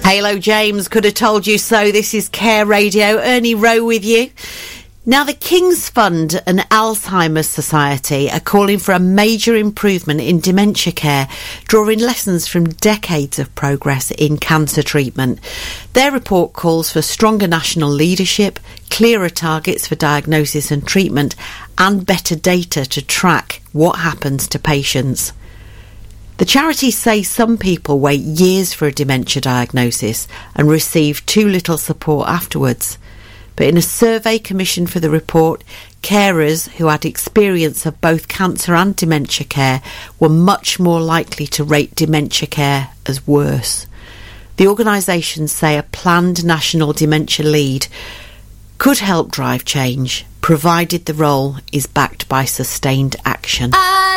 Halo James, could have told you so. This is Care Radio. Ernie Rowe with you. Now, the King's Fund and Alzheimer's Society are calling for a major improvement in dementia care, drawing lessons from decades of progress in cancer treatment. Their report calls for stronger national leadership, clearer targets for diagnosis and treatment, and better data to track what happens to patients. The charities say some people wait years for a dementia diagnosis and receive too little support afterwards. But in a survey commissioned for the report, carers who had experience of both cancer and dementia care were much more likely to rate dementia care as worse. The organisations say a planned national dementia lead could help drive change, provided the role is backed by sustained action.